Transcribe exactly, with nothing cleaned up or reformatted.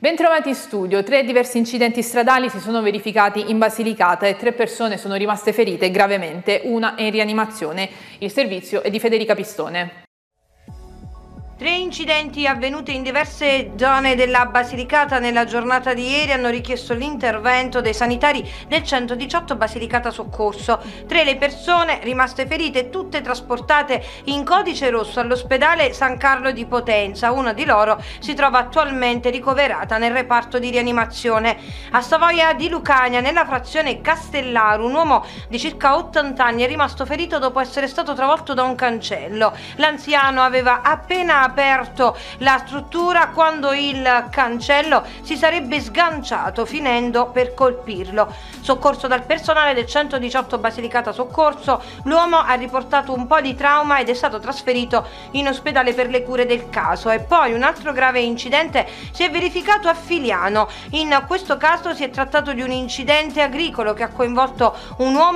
Bentrovati in studio. Tre diversi incidenti stradali si sono verificati in Basilicata e tre persone sono rimaste ferite gravemente, una è in rianimazione. Il servizio è di Federica Pistone. Tre incidenti avvenuti in diverse zone della Basilicata nella giornata di ieri hanno richiesto l'intervento dei sanitari del centodiciotto Basilicata Soccorso. Tre le persone rimaste ferite, tutte trasportate in codice rosso all'ospedale San Carlo di Potenza. Una di loro si trova attualmente ricoverata nel reparto di rianimazione. A Savoia di Lucania, nella frazione Castellaro, un uomo di circa ottanta anni è rimasto ferito dopo essere stato travolto da un cancello. L'anziano aveva appena aperto la struttura quando il cancello si sarebbe sganciato, finendo per colpirlo. Soccorso dal personale del centodiciotto Basilicata Soccorso, l'uomo ha riportato un po' di trauma ed è stato trasferito in ospedale per le cure del caso. E poi un altro grave incidente si è verificato a Filiano. In questo caso si è trattato di un incidente agricolo che ha coinvolto un uomo